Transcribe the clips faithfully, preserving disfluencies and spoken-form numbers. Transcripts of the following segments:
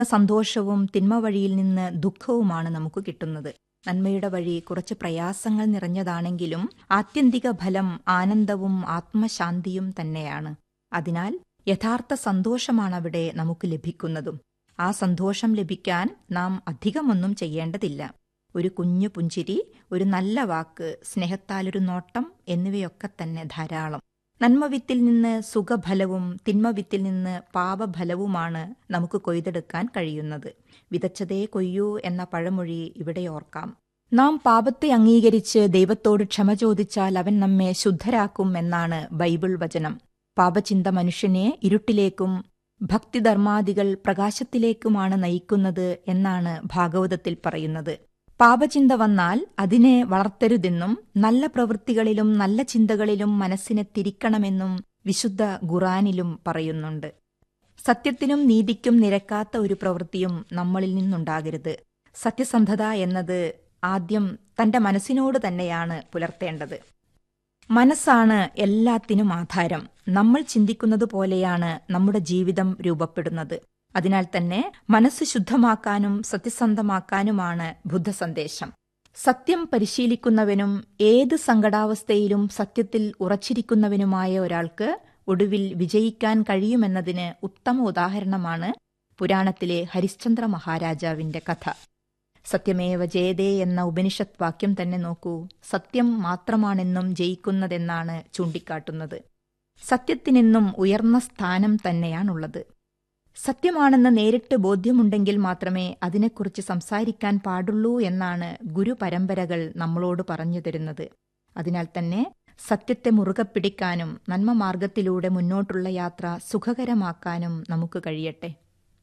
സന്തോഷവും തിന്മ വഴിയിൽ നിന്ന് ദുഃഖവുമാണ് നമുക്ക് കിട്ടുന്നത്. നന്മയുടെ വഴി കുറച്ച് പ്രയാസങ്ങൾ നിറഞ്ഞതാണെങ്കിലും ആത്യന്തിക ഫലം ആനന്ദവും ആത്മശാന്തിയും തന്നെയാണ്. അതിനാൽ യഥാർത്ഥ സന്തോഷമാണവിടെ നമുക്ക് ലഭിക്കുന്നതും. ആ സന്തോഷം ലഭിക്കാൻ നാം അധികമൊന്നും ചെയ്യേണ്ടതില്ല. ഒരു കുഞ്ഞു പുഞ്ചിരി, ഒരു നല്ല വാക്ക്, സ്നേഹത്താലൊരു നോട്ടം എന്നിവയൊക്കെ തന്നെ ധാരാളം. നന്മവിത്തിൽ നിന്ന് സുഖഫലവും തിന്മവിത്തിൽ നിന്ന് പാപഫലവുമാണ് നമുക്ക് കൊയ്തെടുക്കാൻ കഴിയുന്നത്. വിതച്ചതേ കൊയ്യൂ എന്ന പഴമൊഴി ഇവിടെ ഓർക്കാം. നാം പാപത്തെ അംഗീകരിച്ച് ദൈവത്തോട് ക്ഷമ ചോദിച്ചാൽ അവൻ നമ്മെ ശുദ്ധരാക്കും എന്നാണ് ബൈബിൾ വചനം. പാപചിന്ത മനുഷ്യനെ ഇരുട്ടിലേക്കും ഭക്തിധർമാദികൾ പ്രകാശത്തിലേക്കുമാണ് നയിക്കുന്നത് എന്നാണ് ഭാഗവതത്തിൽ പറയുന്നത്. പാപചിന്ത വന്നാൽ അതിനെ വളർത്തരുതെന്നും നല്ല പ്രവൃത്തികളിലും നല്ല ചിന്തകളിലും മനസ്സിനെ തിരിക്കണമെന്നും വിശുദ്ധ ഖുർആനിലും പറയുന്നുണ്ട്. സത്യത്തിനും നീതിക്കും നിരക്കാത്ത ഒരു പ്രവൃത്തിയും നമ്മളിൽ നിന്നുണ്ടാകരുത്. സത്യസന്ധത എന്നത് ആദ്യം തന്റെ മനസ്സിനോട് തന്നെയാണ് പുലർത്തേണ്ടത്. മനസ്സാണ് എല്ലാത്തിനും ആധാരം. നമ്മൾ ചിന്തിക്കുന്നത് പോലെയാണ് നമ്മുടെ ജീവിതം രൂപപ്പെടുന്നത്. അതിനാൽ തന്നെ മനസ്സ് ശുദ്ധമാക്കാനും സത്യസന്ധമാക്കാനുമാണ് ബുദ്ധസന്ദേശം. സത്യം പരിശീലിക്കുന്നവനും ഏത് സങ്കടാവസ്ഥയിലും സത്യത്തിൽ ഉറച്ചിരിക്കുന്നവനുമായ ഒരാൾക്ക് ഒടുവിൽ വിജയിക്കാൻ കഴിയുമെന്നതിന് ഉത്തമ ഉദാഹരണമാണ് പുരാണത്തിലെ ഹരിശ്ചന്ദ്ര മഹാരാജാവിന്റെ കഥ. സത്യമേവ ജയതേ എന്ന ഉപനിഷത്ത് വാക്യം തന്നെ നോക്കൂ. സത്യം മാത്രമാണെന്നും ജയിക്കുന്നതെന്നാണ് ചൂണ്ടിക്കാട്ടുന്നത്. സത്യത്തിനെന്നും ഉയർന്ന സ്ഥാനം തന്നെയാണുള്ളത്. സത്യമാണെന്ന് നേരിട്ട് ബോധ്യമുണ്ടെങ്കിൽ മാത്രമേ അതിനെക്കുറിച്ച് സംസാരിക്കാൻ പാടുള്ളൂ എന്നാണ് ഗുരുപരമ്പരകൾ നമ്മളോട് പറഞ്ഞു തരുന്നത്. അതിനാൽ തന്നെ സത്യത്തെ മുറുകെ പിടിക്കാനും നന്മമാർഗത്തിലൂടെ മുന്നോട്ടുള്ള യാത്ര സുഖകരമാക്കാനും നമുക്ക് കഴിയട്ടെ.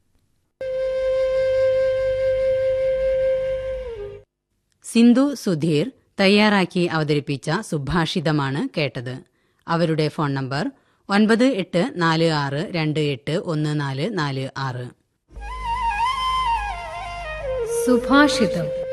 സിന്ധു സുധീർ തയ്യാറാക്കി അവതരിപ്പിച്ച സുഭാഷിതമാണ് കേട്ടത്. അവരുടെ ഫോൺ നമ്പർ ഒൻപത് എട്ട് നാല് ആറ് രണ്ട് എട്ട് ഒന്ന് നാല് നാല് ആറ്. സുഭാഷിതം.